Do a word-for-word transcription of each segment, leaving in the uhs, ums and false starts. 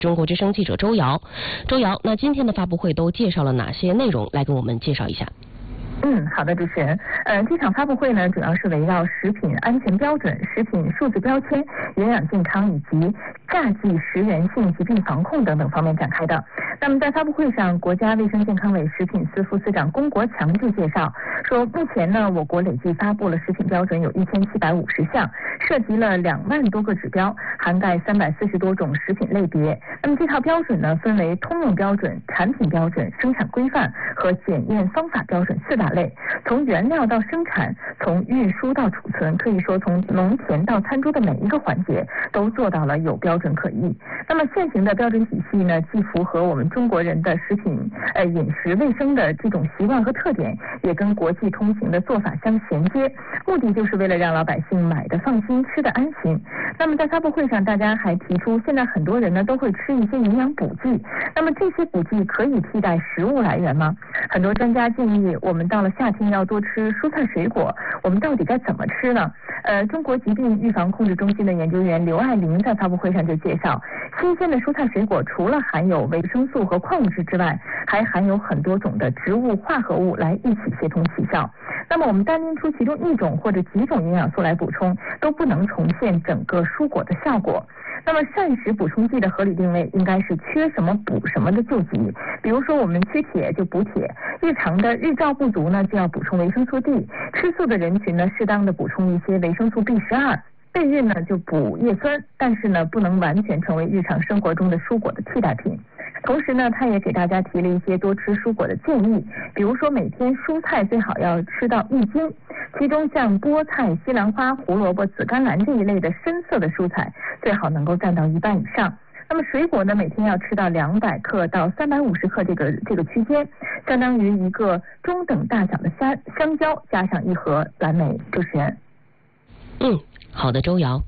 中国之声记者周瑶。周瑶，那今天的发布会都介绍了哪些内容？来跟我们介绍一下。 嗯，好的，主持人。呃，这场发布会呢，主要是围绕食品安全标准、食品数字标签、营养健康以及炸剂食源性疾病防控等等方面展开的。那么在发布会上，国家卫生健康委食品司副司长龚国强就介绍说，目前呢，我国累计发布了食品标准有一千七百五十项，涉及了两万多个指标，涵盖三百四十多种食品类别。那么这套标准呢，分为通用标准、产品标准、生产规范和检验方法标准四大类。从原料到生产，从运输到储存，可以说从农田到餐桌的每一个环节都做到了有标准可依。那么现行的标准体系呢，既符合我们中国人的食品呃饮食卫生的这种习惯和特点，也跟国际通行的做法相衔接，目的就是为了让老百姓买的放心，吃的安心。那么在发布会上，大家还提出，现在很多人呢都会吃一些营养补剂，那么这些补剂可以替代食物来源吗？很多专家建议，我们到了夏天要多吃蔬菜水果，我们到底该怎么吃呢？呃，中国疾病预防控制中心的研究员刘爱玲在发布会上就介绍，新鲜的蔬菜水果除了含有维生素和矿物质之外，还含有很多种的植物化合物来一起协同起效。那么我们单拎出其中一种或者几种营养素来补充，都不能重现整个蔬果的效果。那么膳食补充剂的合理定位应该是缺什么补什么的救急，比如说我们缺铁就补铁，日常的日照不足呢就要补充维生素 D， 吃素的人群呢适当的补充一些维生素 B 十二，备孕呢就补叶酸，但是呢不能完全成为日常生活中的蔬果的替代品。同时呢，他也给大家提了一些多吃蔬果的建议，比如说每天蔬菜最好要吃到一斤，其中像菠菜、西兰花、胡萝卜、紫甘蓝这一类的深色的蔬菜最好能够占到一半以上。那么水果呢，每天要吃到两百克到三百五十克这个这个区间，相当于一个中等大小的香香蕉加上一盒蓝莓。主持人。 嗯，好的，周瑶。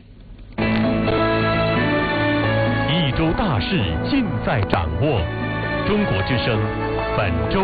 一周大事尽在掌握，中国之声本周。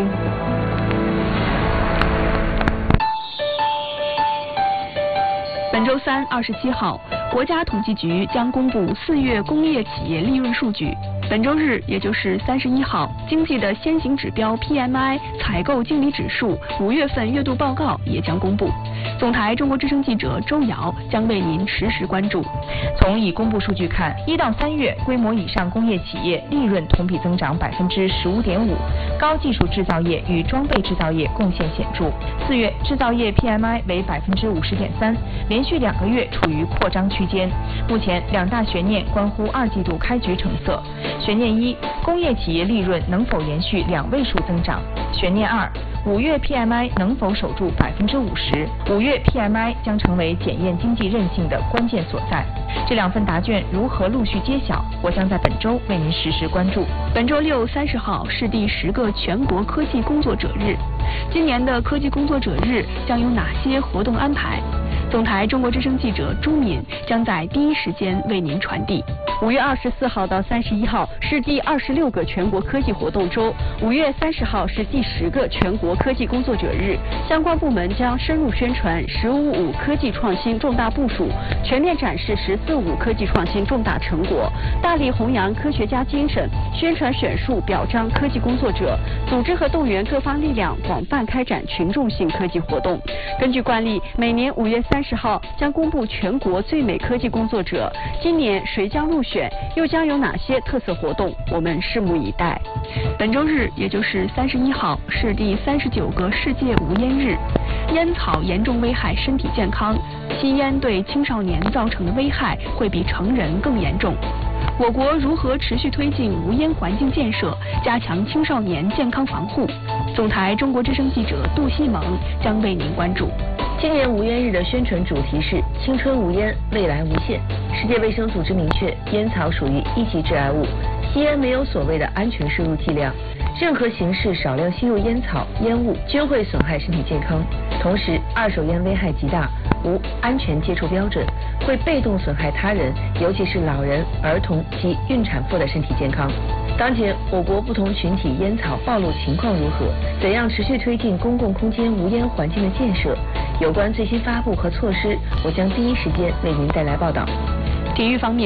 本周三二十七号，国家统计局将公布四月工业企业利润数据。本周日，也就是三十一号，经济的先行指标 P M I 采购经理指数五月份月度报告也将公布。总台中国之声记者周瑶将为您实时关注。 从已公布数据看，一到三月规模以上工业企业利润同比增长百分之十五点五，高技术制造业与装备制造业贡献显著。四月制造业 P M I 为百分之五十点三，连续两个月处于扩张区间。目前两大悬念关乎二季度开局成色。悬念一，工业企业利润能否延续两位数增长？悬念二，五月 P M I 能否守住百分之五十？五月 P M I 将成为检验经济韧性的关键所在。这两份答卷如何陆续揭晓，我将在本周为您实时关注。 本周六三十号是第十个全国科技工作者日，今年的科技工作者日将有哪些活动安排？总台中国之声记者朱敏将在第一时间为您传递。 五月二十四号到三十一号是第二十六个全国科技活动周，五月三十号是第十个全国科技工作者日。相关部门将深入宣传“十五五”科技创新重大部署，全面展示“十四五”科技创新重大成果，大力弘扬科学家精神，宣传选述表彰科技工作者，组织和动员各方力量，广泛开展群众性科技活动。根据惯例，每年五月三十号将公布全国最美科技工作者，今年谁将入选，又将有哪些特色活动？我们拭目以待。 本周日，也就是三十一号，是第三十九个世界无烟日。烟草严重危害身体健康，吸烟对青少年造成的危害会比成人更严重。我国如何持续推进无烟环境建设，加强青少年健康防护？总台中国之声记者杜西萌将为您关注。 今年无烟日的宣传主题是青春无烟，未来无限。世界卫生组织明确，烟草属于一级致癌物，吸烟没有所谓的安全摄入剂量，任何形式少量吸入烟草、烟雾均会损害身体健康。同时，二手烟危害极大，无安全接触标准，会被动损害他人，尤其是老人、儿童及孕产妇的身体健康。当前我国不同群体烟草暴露情况如何？怎样持续推进公共空间无烟环境的建设？有关最新发布和措施，我将第一时间为您带来报道。 体育方面，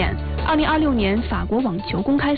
二零二六年法国网球公开